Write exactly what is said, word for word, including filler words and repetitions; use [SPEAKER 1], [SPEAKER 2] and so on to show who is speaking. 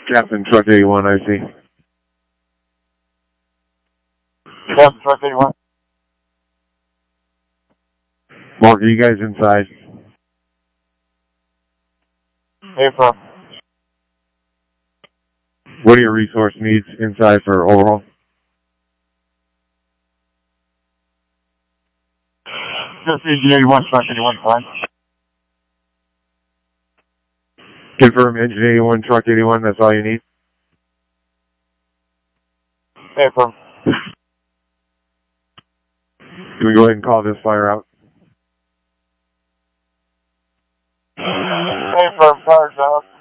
[SPEAKER 1] Captain Truck eighty-one, I see.
[SPEAKER 2] Captain Truck eighty-one.
[SPEAKER 1] Mark, are you guys inside?
[SPEAKER 2] Affirm.
[SPEAKER 1] What are your resource needs inside for overhaul?
[SPEAKER 2] Just engine eighty-one, Truck eighty-one, fine.
[SPEAKER 1] Confirm engine eighty-one, truck eighty-one, that's all you need?
[SPEAKER 2] Affirm.
[SPEAKER 1] Can we go ahead and call this fire out?
[SPEAKER 2] Affirm, fire's out.